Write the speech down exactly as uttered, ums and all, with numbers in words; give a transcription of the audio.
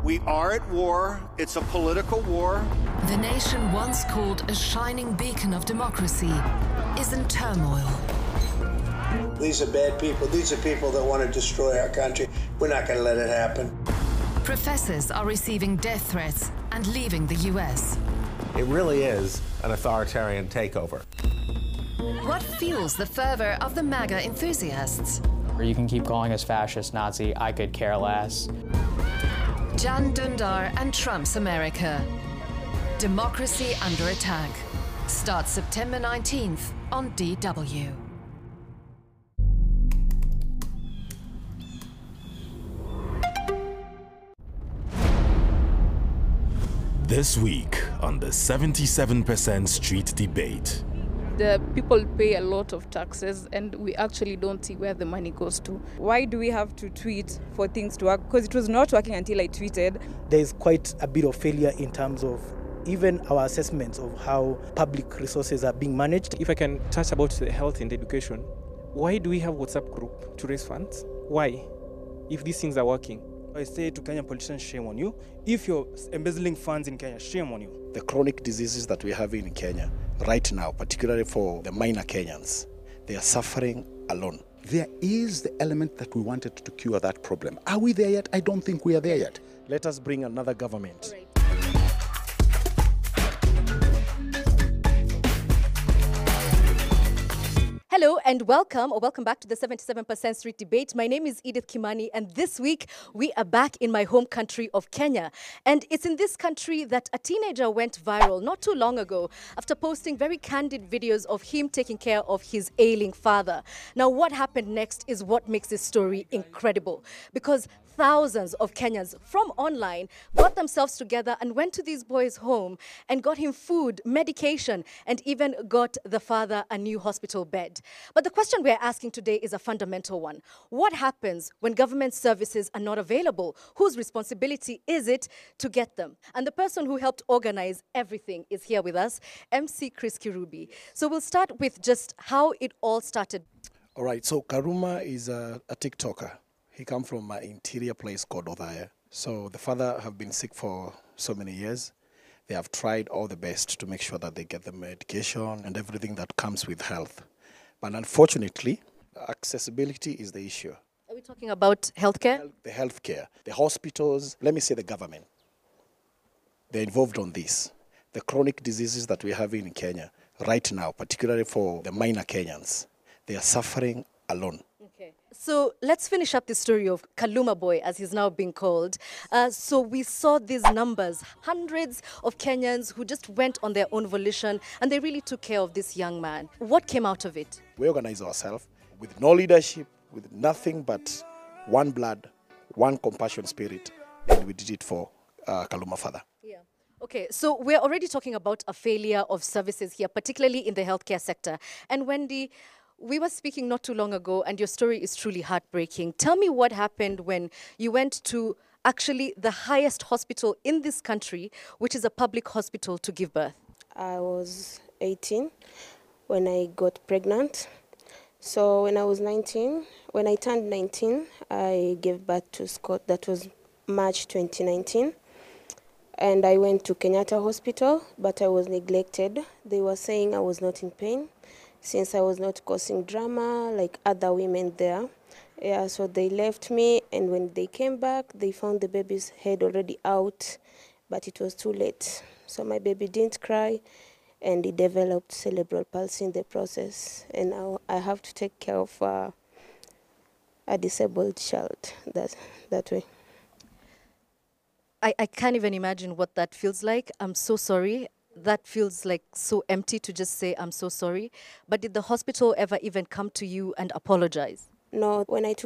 We are at war. It's a political war. The nation once called a shining beacon of democracy is in turmoil. These are bad people. These are people that want to destroy our country. We're not going to let it happen. Professors are receiving death threats and leaving the U S. It really is an authoritarian takeover. What fuels the fervor of the MAGA enthusiasts? You can keep calling us fascist, Nazi, I could care less. Jan Dundar and Trump's America. Democracy under attack. Starts September nineteenth on D W. This week on the seventy-seven percent Street Debate. The people pay a lot of taxes and we actually don't see where the money goes to. Why do we have to tweet for things to work? Because it was not working until I tweeted. There's quite a bit of failure in terms of even our assessments of how public resources are being managed. If I can touch about the health and education, why do we have WhatsApp group to raise funds? Why? If these things are working. I say to Kenyan politicians, shame on you. If you're embezzling funds in Kenya, shame on you. The chronic diseases that we have in Kenya right now, particularly for the minor Kenyans, they are suffering alone. There is the element that we wanted to cure that problem. Are we there yet? I don't think we are there yet. Let us bring another government. Right. Hello and welcome or welcome back to the seventy-seven percent Street Debate. My name is Edith Kimani and this week we are back in my home country of Kenya. And it's in this country that a teenager went viral not too long ago after posting very candid videos of him taking care of his ailing father. Now what happened next is what makes this story incredible, because thousands of Kenyans from online got themselves together and went to this boy's home and got him food, medication, and even got the father a new hospital bed. But the question we're asking today is a fundamental one. What happens when government services are not available? Whose responsibility is it to get them? And the person who helped organize everything is here with us, M C Chris Kirubi. So we'll start with just how it all started. All right, so Karuma is a, a TikToker. He comes from an interior place called Othaya. So the father have been sick for so many years. They have tried all the best to make sure that they get the medication and everything that comes with health. But unfortunately, accessibility is the issue. Are we talking about healthcare? The healthcare, the hospitals, let me say the government. They're involved on this. The chronic diseases that we have in Kenya right now, particularly for the minor Kenyans, they are suffering alone. Okay. So let's finish up the story of Kaluma Boy, as he's now being called. Uh, so we saw these numbers, hundreds of Kenyans who just went on their own volition and they really took care of this young man. What came out of it? We organized ourselves with no leadership, with nothing but one blood, one compassion spirit, and we did it for uh, Kaluma father. Yeah. Okay, so we're already talking about a failure of services here, particularly in the healthcare sector. And Wendy, we were speaking not too long ago, and your story is truly heartbreaking. Tell me what happened when you went to actually the highest hospital in this country, which is a public hospital, to give birth. I was eighteen when I got pregnant. So when I was nineteen, when I turned nineteen, I gave birth to Scott. That was March twenty nineteen. And I went to Kenyatta Hospital, but I was neglected. They were saying I was not in pain, since I was not causing drama like other women there. Yeah, so they left me, and when they came back, they found the baby's head already out, but it was too late. So my baby didn't cry, and he developed cerebral palsy in the process. And now I have to take care of uh, a disabled child that, that way. I, I can't even imagine what that feels like. I'm so sorry. That feels like so empty to just say, I'm so sorry. But did the hospital ever even come to you and apologize? No, when I took